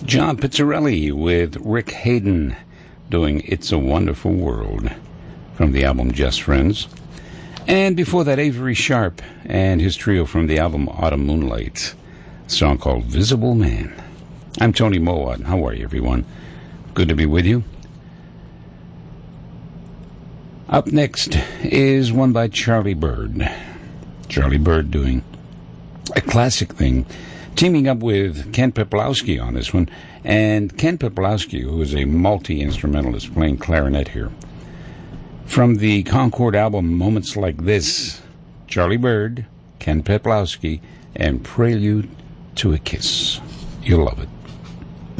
John Pizzarelli with Rick Hayden doing It's a Wonderful World from the album Just Friends. And before that, Avery Sharp and his trio from the album Autumn Moonlight, a song called Visible Man. I'm Tony Mowat. How are you, everyone? Good to be with you. Up next is one by Charlie Bird. Charlie Bird doing a classic thing, teaming up with Ken Peplowski on this one. And Ken Peplowski, who is a multi-instrumentalist playing clarinet here. From the Concord album Moments Like This, Charlie Bird, Ken Peplowski, and Prelude to a Kiss. You'll love it.